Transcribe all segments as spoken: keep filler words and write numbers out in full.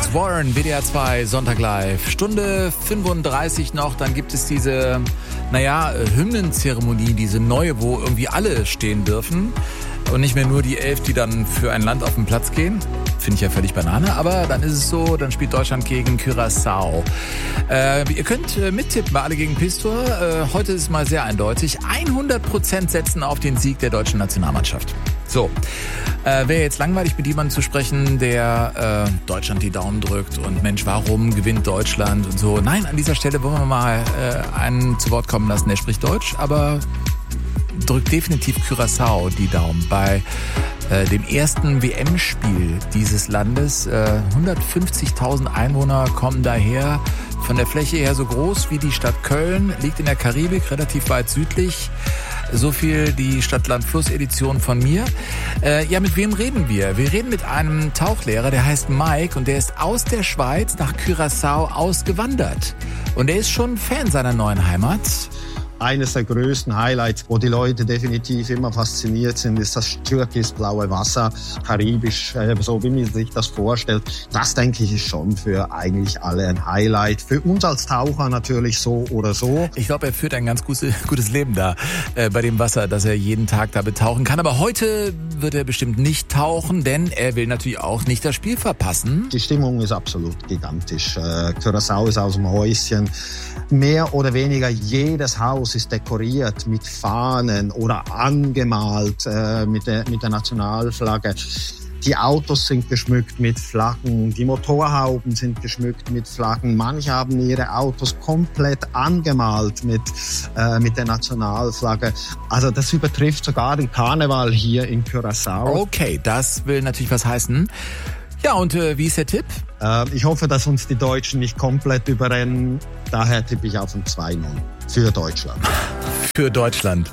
Alex Warren, W D R zwei, Sonntag live. Stunde fünfunddreißig noch, dann gibt es diese, naja, Hymnenzeremonie, diese neue, wo irgendwie alle stehen dürfen. Und nicht mehr nur die elf, die dann für ein Land auf den Platz gehen. Finde ich ja völlig Banane, aber dann ist es so, dann spielt Deutschland gegen Curaçao. Äh, ihr könnt äh, mittippen bei Alle gegen Pistor. Äh, heute ist es mal sehr eindeutig. hundert Prozent setzen auf den Sieg der deutschen Nationalmannschaft. So, äh, wäre jetzt langweilig, mit jemandem zu sprechen, der äh, Deutschland die Daumen drückt und Mensch, warum gewinnt Deutschland und so. Nein, an dieser Stelle wollen wir mal äh, einen zu Wort kommen lassen, der spricht Deutsch, aber drückt definitiv Curaçao die Daumen bei äh, dem ersten W M-Spiel dieses Landes. Äh, hundertfünfzigtausend Einwohner kommen daher, von der Fläche her so groß wie die Stadt Köln, liegt in der Karibik, relativ weit südlich. So viel die Stadt-Land-Fluss-Edition von mir. Äh, ja, mit wem reden wir? Wir reden mit einem Tauchlehrer, der heißt Mike und der ist aus der Schweiz nach Curaçao ausgewandert. Und er ist schon Fan seiner neuen Heimat. Eines der größten Highlights, wo die Leute definitiv immer fasziniert sind, ist das türkisblaue Wasser, karibisch, so wie man sich das vorstellt. Das, denke ich, ist schon für eigentlich alle ein Highlight. Für uns als Taucher natürlich so oder so. Ich glaube, er führt ein ganz gutes, gutes Leben da äh, bei dem Wasser, dass er jeden Tag da betauchen kann. Aber heute wird er bestimmt nicht tauchen, denn er will natürlich auch nicht das Spiel verpassen. Die Stimmung ist absolut gigantisch. Äh, Curaçao ist aus dem Häuschen. Mehr oder weniger jedes Haus ist dekoriert mit Fahnen oder angemalt äh, mit der, mit der Nationalflagge. Die Autos sind geschmückt mit Flaggen, die Motorhauben sind geschmückt mit Flaggen. Manche haben ihre Autos komplett angemalt mit, äh, mit der Nationalflagge. Also das übertrifft sogar den Karneval hier in Curaçao. Okay, das will natürlich was heißen. Ja, und äh, wie ist der Tipp? Äh, ich hoffe, dass uns die Deutschen nicht komplett überrennen. Daher tippe ich auf ein zwei null für Deutschland. Für Deutschland.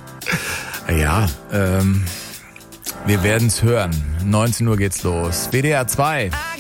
Ja, ähm, wir werden's hören. neunzehn Uhr geht's los. W D R zwei.